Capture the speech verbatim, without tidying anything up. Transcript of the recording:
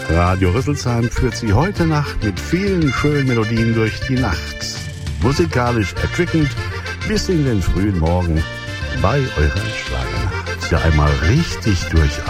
Radio Rüsselsheim führt Sie heute Nacht mit vielen schönen Melodien durch die Nacht. Musikalisch erquickend bis in den frühen Morgen bei eurer Schlagernacht. Ja, einmal richtig durch